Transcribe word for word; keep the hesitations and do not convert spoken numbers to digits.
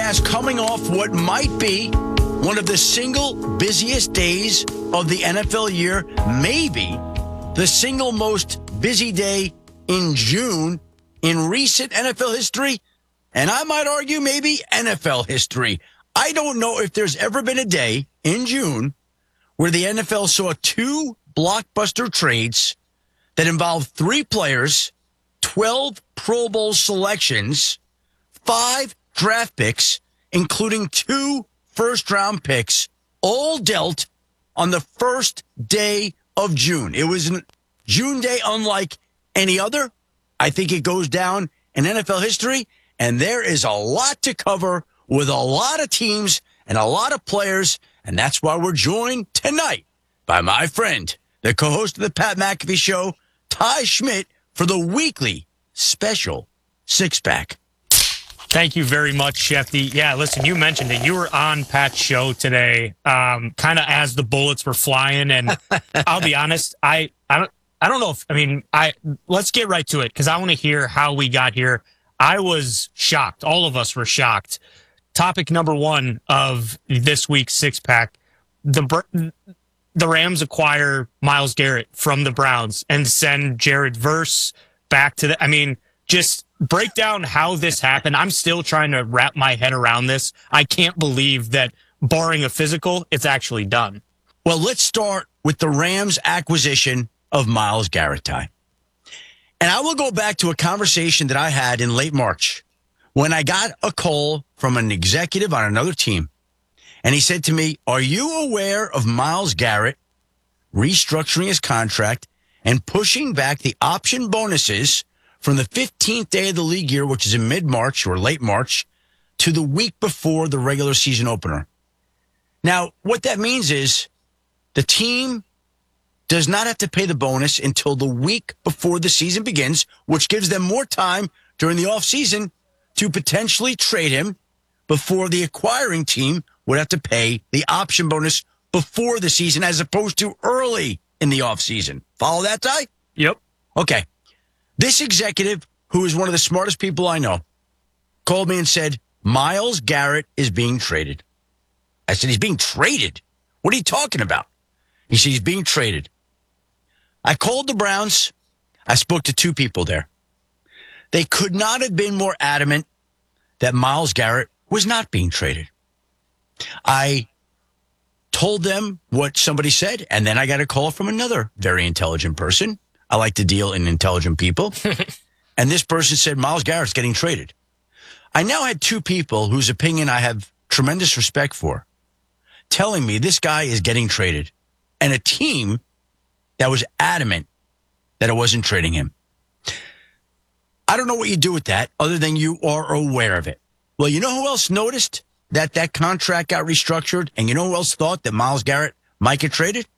broadcast coming off what might be one of the single busiest days of the N F L year, maybe the single most busy day in June in recent N F L history, and I might argue maybe N F L history. I don't know if there's ever been a day in June where the N F L saw two blockbuster trades that involved three players, twelve Pro Bowl selections, five draft picks, including two first-round picks, all dealt on the first day of June. It was a June day unlike any other. I think it goes down in N F L history, and there is a lot to cover with a lot of teams and a lot of players, and that's why we're joined tonight by my friend, the co-host of the Pat McAfee Show, Ty Schmidt, for the weekly special six-pack. Thank you very much, Shefty. Yeah, listen, you mentioned it. You were on Pat's show today, um, kind of as the bullets were flying, and I'll be honest, I, I don't, I don't know if, I mean, I let's get right to it because I want to hear how we got here. I was shocked. All of us were shocked. Topic number one of this week's six-pack, the the Rams acquire Myles Garrett from the Browns and send Jared Verse back to the, I mean, just break down how this happened. I'm still trying to wrap my head around this. I can't believe that, barring a physical, it's actually done. Well, let's start with the Rams' acquisition of Myles Garrett, Ty. And I will go back to a conversation that I had in late March when I got a call from an executive on another team. And he said to me, are you aware of Myles Garrett restructuring his contract and pushing back the option bonuses from the fifteenth day of the league year, which is in mid-March or late March, to the week before the regular season opener? Now, what that means is the team does not have to pay the bonus until the week before the season begins, which gives them more time during the offseason to potentially trade him before the acquiring team would have to pay the option bonus before the season as opposed to early in the offseason. Follow that, Ty? Yep. Okay. This executive, who is one of the smartest people I know, called me and said, Myles Garrett is being traded. I said, he's being traded? What are you talking about? He said, he's being traded. I called the Browns. I spoke to two people there. They could not have been more adamant that Myles Garrett was not being traded. I told them what somebody said, and then I got a call from another very intelligent person. I like to deal in intelligent people. And this person said, Myles Garrett's getting traded. I now had two people whose opinion I have tremendous respect for telling me this guy is getting traded, and a team that was adamant that it wasn't trading him. I don't know what you do with that other than you are aware of it. Well, you know who else noticed that that contract got restructured, and you know who else thought that Myles Garrett might get traded?